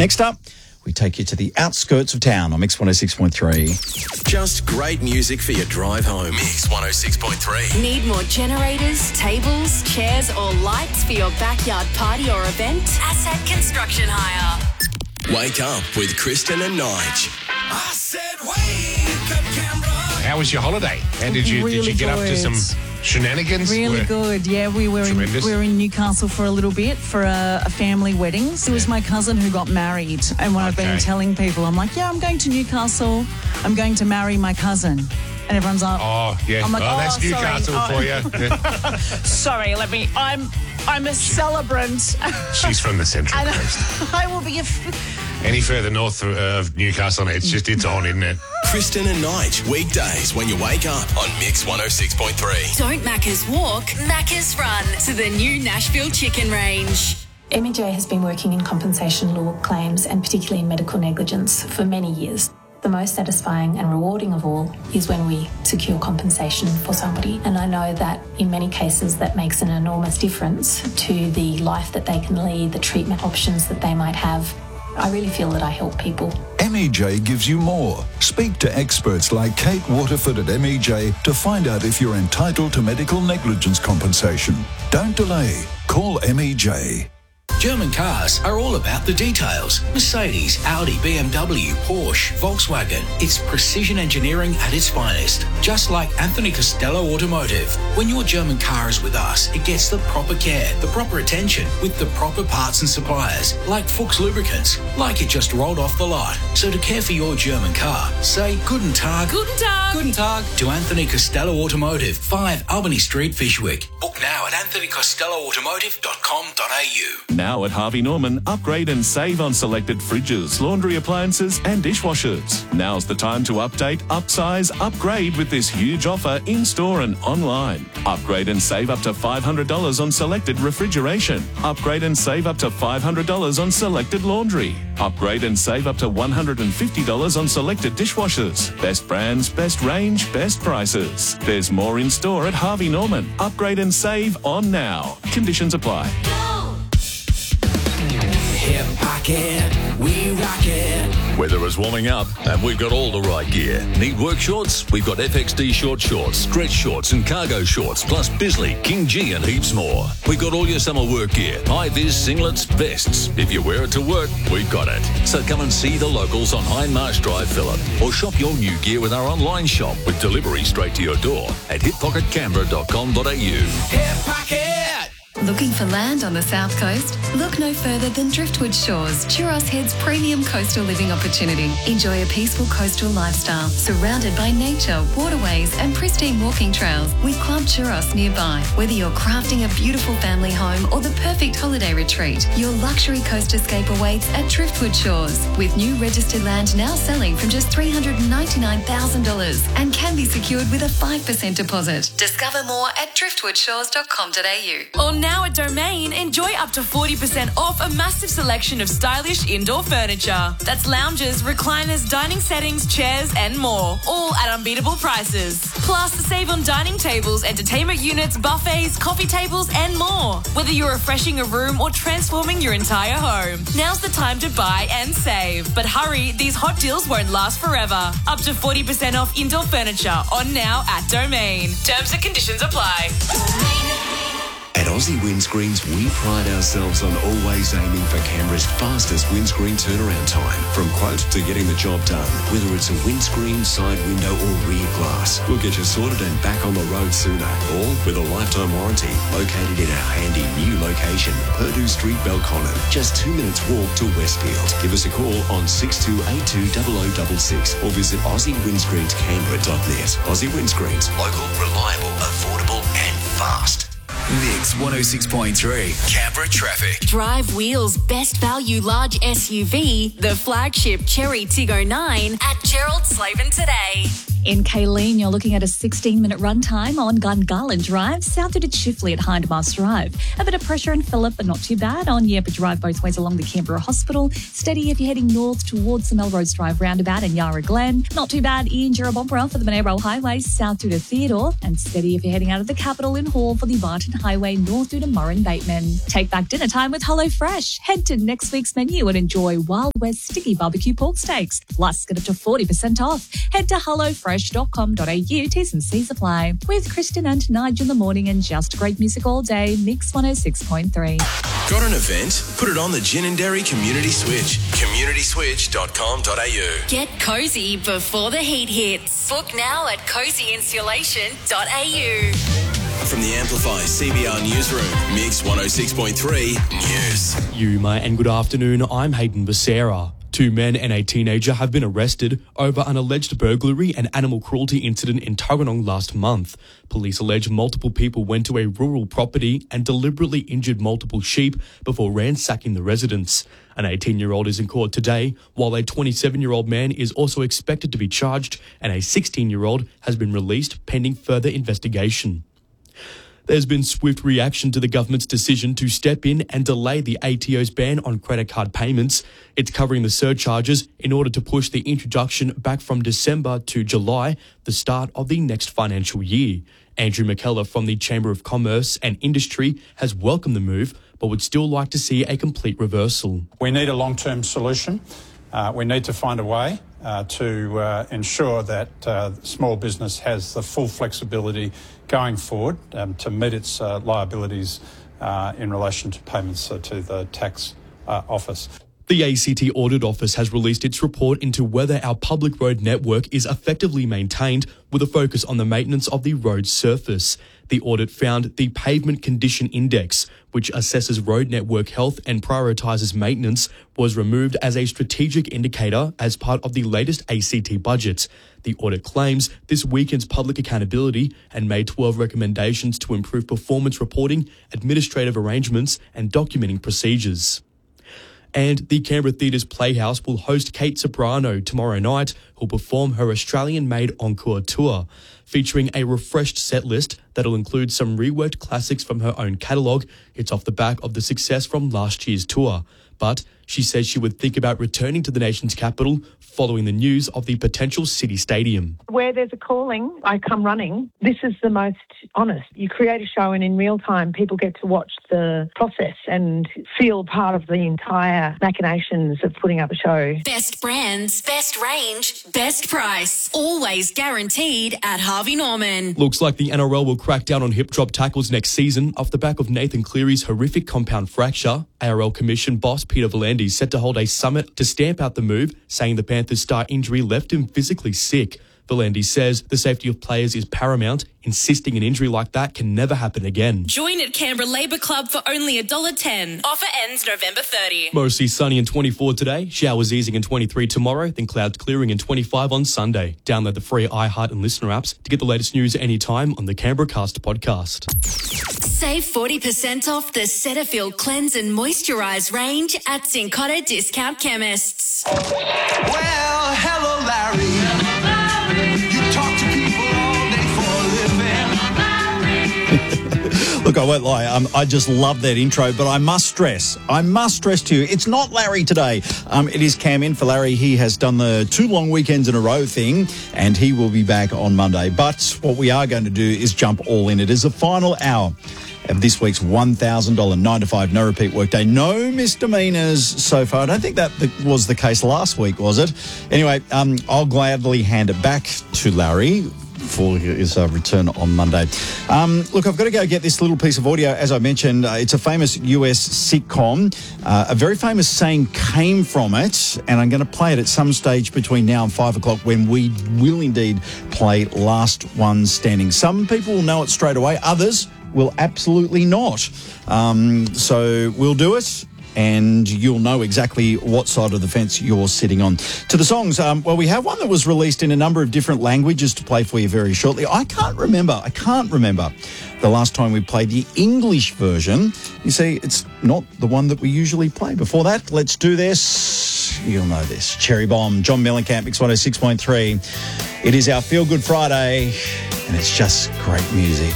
Next up, we take you to the outskirts of town on Mix 106.3. Just great music for your drive home. Mix 106.3. Need more generators, tables, chairs or lights for your backyard party or event? Asset Construction Hire. Wake up with Kristen and Nige. I said wake up, Canberra. How was your holiday? And did you get up to some shenanigans? Really good. Yeah, we were in Newcastle for a little bit for a family wedding. It was my cousin who got married, and when I've been telling people, I'm like, yeah, I'm going to Newcastle. I'm going to marry my cousin. And everyone's like, oh, yeah. I'm like, that's Newcastle for you. Sorry, I'm a celebrant. She's from the Central Coast. I will be Any further north of Newcastle, it's on, isn't it? Kristen and Nige, weekdays when you wake up on Mix 106.3. Don't Macca's walk, Macca's run to the new Nashville Chicken Range. MEJ has been working in compensation law claims and particularly in medical negligence for many years. The most satisfying and rewarding of all is when we secure compensation for somebody. And I know that in many cases that makes an enormous difference to the life that they can lead, the treatment options that they might have. I really feel that I help people. MEJ gives you more. Speak to experts like Kate Waterford at MEJ to find out if you're entitled to medical negligence compensation. Don't delay. Call MEJ. German cars are all about the details. Mercedes, Audi, BMW, Porsche, Volkswagen. It's precision engineering at its finest. Just like Anthony Costello Automotive. When your German car is with us, it gets the proper care, the proper attention, with the proper parts and suppliers, like Fuchs Lubricants, like it just rolled off the lot. So to care for your German car, say Guten Tag. Guten Tag. Guten Tag to Anthony Costello Automotive, 5 Albany Street, Fishwick. Book now at anthonycostelloautomotive.com.au. Now at Harvey Norman, upgrade and save on selected fridges, laundry appliances and dishwashers. Now's the time to update, upsize, upgrade with this huge offer in-store and online. Upgrade and save up to $500 on selected refrigeration. Upgrade and save up to $500 on selected laundry. Upgrade and save up to $150 on selected dishwashers. Best brands, best range, best prices. There's more in-store at Harvey Norman. Upgrade and save on now. Conditions apply. Hip pocket, we rock it. Weather is warming up and we've got all the right gear. Need work shorts? We've got FXD short shorts, stretch shorts and cargo shorts, plus Bisley, King G and heaps more. We've got all your summer work gear, high-vis singlets, vests. If you wear it to work, we've got it. So come and see the locals on Hindmarsh Drive, Phillip, or shop your new gear with our online shop with delivery straight to your door at hippocketcanberra.com.au. Hip pocket. Looking for land on the South Coast? Look no further than Driftwood Shores, Churros Head's premium coastal living opportunity. Enjoy a peaceful coastal lifestyle surrounded by nature, waterways and pristine walking trails with Club Churros nearby. Whether you're crafting a beautiful family home or the perfect holiday retreat, your luxury coast escape awaits at Driftwood Shores, with new registered land now selling from just $399,000 and can be secured with a 5% deposit. Discover more at driftwoodshores.com.au. Or now at Domain, enjoy up to 40% off a massive selection of stylish indoor furniture. That's lounges, recliners, dining settings, chairs and more, all at unbeatable prices. Plus, save on dining tables, entertainment units, buffets, coffee tables and more. Whether you're refreshing a room or transforming your entire home, now's the time to buy and save. But hurry, these hot deals won't last forever. Up to 40% off indoor furniture on now at Domain. Terms and conditions apply. At Aussie Windscreens, we pride ourselves on always aiming for Canberra's fastest windscreen turnaround time. From quote to getting the job done, whether it's a windscreen, side window or rear glass, we'll get you sorted and back on the road sooner. Or with a lifetime warranty, located in our handy new location, Purdue Street, Belconnen. Just 2 minutes walk to Westfield. Give us a call on 62820066 or visit AussieWindscreensCanberra.net. Aussie Windscreens, local, reliable, affordable and fast. Mix 106.3, Canberra traffic. Drive Wheels' best value large SUV, the flagship Cherry Tiggo 9 at Gerald Slaven today. In Kayleen, you're looking at a 16-minute run time on Gungahlin Drive, south to Chifley at Hindmarsh Drive. A bit of pressure in Phillip, but not too bad on Yerba Drive both ways along the Canberra Hospital. Steady if you're heading north towards the Melrose Drive roundabout and Yarra Glen. Not too bad in Jerrabomberra for the Monaro Highway, south through to Theodore. And steady if you're heading out of the capital in Hall for the Barton Highway, north through to Murrin Bateman. Take back dinner time with HelloFresh. Head to next week's menu and enjoy Wild West Sticky Barbecue Pork Steaks. Plus, get up to 40% off. Head to hellofresh.com.au. T's and C's apply. With Kristen and Nigel in the morning and just great music all day. Mix 106.3. Got an event? Put it on the Gin and Dairy Community Switch. communityswitch.com.au. Get cozy before the heat hits. Book now at cozyinsulation.au. From the Amplify CBR Newsroom, Mix 106.3 News. Yuma and good afternoon, I'm Hayden Becerra. 2 men and a teenager have been arrested over an alleged burglary and animal cruelty incident in Tuggeranong last month. Police allege multiple people went to a rural property and deliberately injured multiple sheep before ransacking the residence. An 18-year-old is in court today, while a 27-year-old man is also expected to be charged and a 16-year-old has been released pending further investigation. There's been swift reaction to the government's decision to step in and delay the ATO's ban on credit card payments. It's covering the surcharges in order to push the introduction back from December to July, the start of the next financial year. Andrew McKellar from the Chamber of Commerce and Industry has welcomed the move, but would still like to see a complete reversal. We need a long-term solution. We need to find a way to ensure that small business has the full flexibility going forward to meet its liabilities in relation to payments to the tax office. The ACT Audit Office has released its report into whether our public road network is effectively maintained with a focus on the maintenance of the road surface. The audit found the Pavement Condition Index, which assesses road network health and prioritises maintenance, was removed as a strategic indicator as part of the latest ACT budget. The audit claims this weakens public accountability and made 12 recommendations to improve performance reporting, administrative arrangements and documenting procedures. And the Canberra Theatre's Playhouse will host Kate Soprano tomorrow night, who'll perform her Australian-made encore tour, featuring a refreshed set list that'll include some reworked classics from her own catalogue. It's off the back of the success from last year's tour. But she says she would think about returning to the nation's capital following the news of the potential City Stadium. Where there's a calling, I come running. This is the most honest. You create a show and in real time people get to watch the process and feel part of the entire machinations of putting up a show. Best brands, best range, best price. Always guaranteed at Harvey Norman. Looks like the NRL will crack down on hip drop tackles next season off the back of Nathan Cleary's horrific compound fracture. ARL Commission boss Peter V'landys set to hold a summit to stamp out the move, saying the Panthers' star injury left him physically sick. V'landys says the safety of players is paramount, insisting an injury like that can never happen again. Join at Canberra Labour Club for only $1.10. Offer ends November 30. Mostly sunny and 24 today, showers easing and 23 tomorrow, then clouds clearing and 25 on Sunday. Download the free iHeart and Listener apps to get the latest news anytime on the Canberra Cast podcast. Save 40% off the Cetaphil Cleanse and Moisturise range at Cincotta Discount Chemists. Well, hello, Larry. You talk to people all day for a living. Look, I won't lie, I just love that intro, but I must stress to you, it's not Larry today. It is Cam in for Larry. He has done the 2 long weekends in a row thing, and he will be back on Monday. But what we are going to do is jump all in. It is the final hour of this week's $1,000 9 to 5 no repeat workday. No misdemeanors so far. I don't think that was the case last week, was it? Anyway, I'll gladly hand it back to Larry for his return on Monday. Look, I've got to go get this little piece of audio. As I mentioned, it's a famous US sitcom. A very famous saying came from it, and I'm going to play it at some stage between now and 5 o'clock when we will indeed play Last One Standing. Some people will know it straight away. Others will absolutely not. So we'll do it, and you'll know exactly what side of the fence you're sitting on. To the songs, well, we have one that was released in a number of different languages to play for you very shortly. I can't remember the last time we played the English version. You see, it's not the one that we usually play. Before that, let's do this. you'll know this. Cherry Bomb, John Mellencamp, Mix 106.3. It is our Feel Good Friday, and it's just great music.